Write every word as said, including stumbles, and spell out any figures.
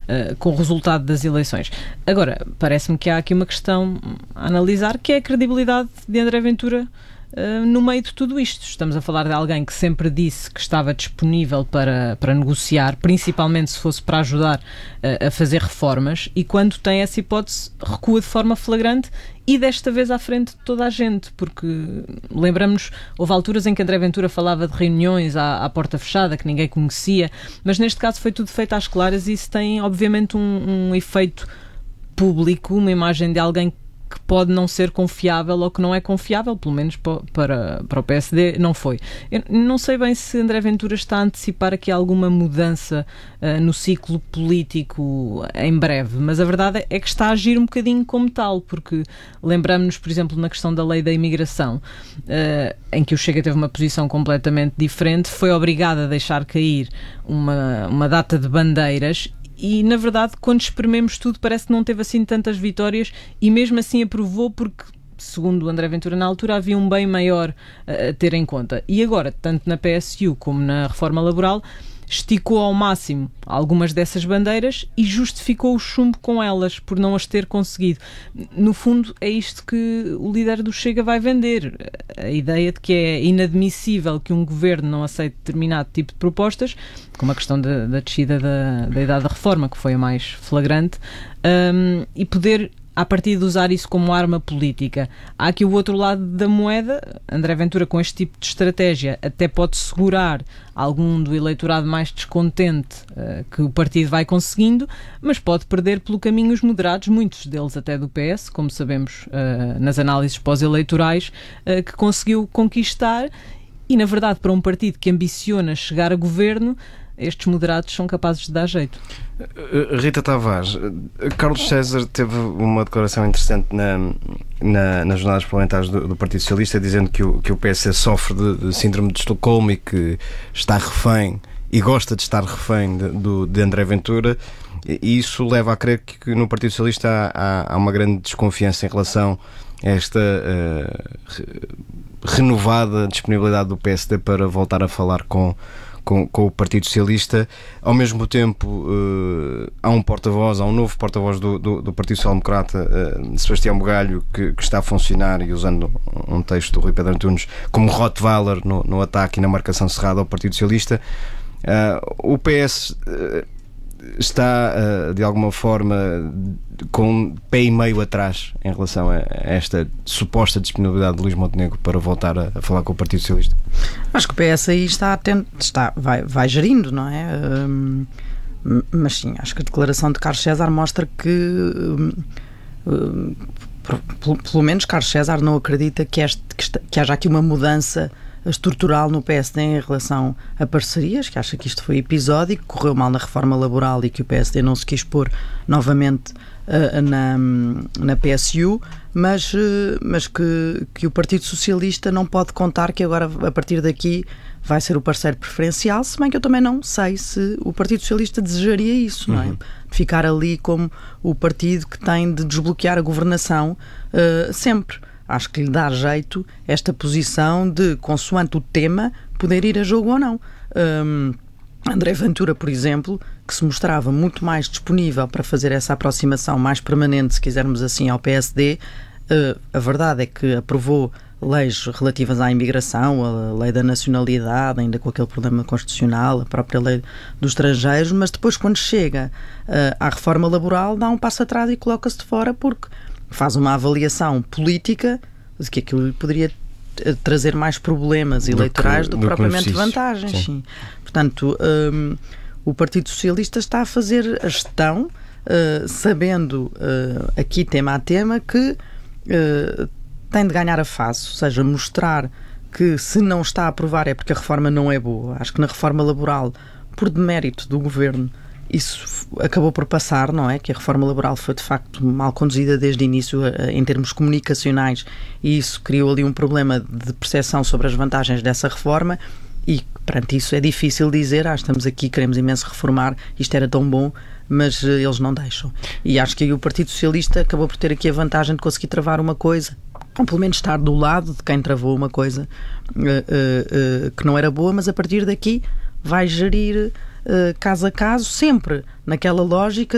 uh, com o resultado das eleições. Agora, parece-me que há aqui uma questão a analisar, que é a credibilidade de André Ventura Uh, no meio de tudo isto. Estamos a falar de alguém que sempre disse que estava disponível para, para negociar, principalmente se fosse para ajudar uh, a fazer reformas, e quando tem essa hipótese recua de forma flagrante e desta vez à frente de toda a gente, porque lembramos, houve alturas em que André Ventura falava de reuniões à, à porta fechada, que ninguém conhecia, mas neste caso foi tudo feito às claras e isso tem obviamente um, um efeito público, uma imagem de alguém que pode não ser confiável ou que não é confiável, pelo menos para, para o P S D não foi. Eu não sei bem se André Ventura está a antecipar aqui alguma mudança uh, no ciclo político em breve, mas a verdade é que está a agir um bocadinho como tal, porque lembramos-nos, por exemplo, na questão da lei da imigração, uh, em que o Chega teve uma posição completamente diferente, foi obrigado a deixar cair uma, uma data de bandeiras. E, na verdade, quando esprememos tudo, parece que não teve assim tantas vitórias e mesmo assim aprovou porque, segundo o André Ventura na altura, havia um bem maior a ter em conta. E agora, tanto na P S U como na reforma laboral, esticou ao máximo algumas dessas bandeiras e justificou o chumbo com elas por não as ter conseguido. No fundo, é isto que o líder do Chega vai vender. A ideia de que é inadmissível que um governo não aceite determinado tipo de propostas, como a questão da, da descida da, da idade da reforma, que foi a mais flagrante, um, e poder a partir de usar isso como arma política. Há aqui o outro lado da moeda. André Ventura, com este tipo de estratégia, até pode segurar algum do eleitorado mais descontente uh, que o partido vai conseguindo, mas pode perder pelo caminho os moderados, muitos deles até do P S, como sabemos uh, nas análises pós-eleitorais, uh, que conseguiu conquistar. E, na verdade, para um partido que ambiciona chegar a governo, estes moderados são capazes de dar jeito. Rita Tavares, Carlos César teve uma declaração interessante na, na, nas jornadas parlamentares do, do Partido Socialista, dizendo que o, que o P S sofre de, de síndrome de Estocolmo e que está refém e gosta de estar refém de, do, de André Ventura, e isso leva a crer que no Partido Socialista há, há, há uma grande desconfiança em relação a esta uh, renovada disponibilidade do P S D para voltar a falar com Com, com o Partido Socialista. Ao mesmo tempo uh, há um porta-voz, há um novo porta-voz do, do, do Partido Social Democrata, uh, Sebastião Bugalho, que, que está a funcionar, e usando um texto do Rui Pedro Antunes, como Rottweiler no, no ataque e na marcação cerrada ao Partido Socialista. Uh, o P S uh, está uh, de alguma forma com um pé e meio atrás em relação a esta suposta disponibilidade de Luís Montenegro para voltar a, a falar com o Partido Socialista. Acho que o P S aí está atento, está, vai, vai gerindo, não é? Um, mas sim, acho que a declaração de Carlos César mostra que um, um, pelo, pelo menos Carlos César não acredita que, este, que, esta, que haja aqui uma mudança estrutural no P S D em relação a parcerias, que acha que isto foi episódico, correu mal na reforma laboral e que o P S D não se quis pôr novamente uh, na, na P S U, mas, uh, mas que, que o Partido Socialista não pode contar que agora, a partir daqui, vai ser o parceiro preferencial, se bem que eu também não sei se o Partido Socialista desejaria isso, não é? Uhum. Ficar ali como o partido que tem de desbloquear a governação uh, sempre. Acho que lhe dá jeito esta posição de, consoante o tema, poder ir a jogo ou não. Um, André Ventura, por exemplo, que se mostrava muito mais disponível para fazer essa aproximação mais permanente, se quisermos assim, ao P S D, uh, a verdade é que aprovou leis relativas à imigração, a lei da nacionalidade, ainda com aquele problema constitucional, a própria lei dos estrangeiros, mas depois, quando chega uh, à reforma laboral, dá um passo atrás e coloca-se de fora, porque faz uma avaliação política de que aquilo lhe poderia trazer mais problemas do eleitorais que, do que do propriamente vantagens. Sim. Sim. Portanto, um, o Partido Socialista está a fazer a gestão, uh, sabendo, uh, aqui tema a tema, que uh, tem de ganhar a face, ou seja, mostrar que se não está a aprovar é porque a reforma não é boa. Acho que na reforma laboral, por demérito do governo, isso acabou por passar, não é? Que a reforma laboral foi de facto mal conduzida desde o início em termos comunicacionais, e isso criou ali um problema de percepção sobre as vantagens dessa reforma, e perante isso é difícil dizer, ah, estamos aqui, queremos imenso reformar, isto era tão bom, mas uh, eles não deixam. E acho que aí o Partido Socialista acabou por ter aqui a vantagem de conseguir travar uma coisa, ou pelo menos estar do lado de quem travou uma coisa uh, uh, uh, que não era boa, mas a partir daqui vai gerir Uh, caso a caso, sempre naquela lógica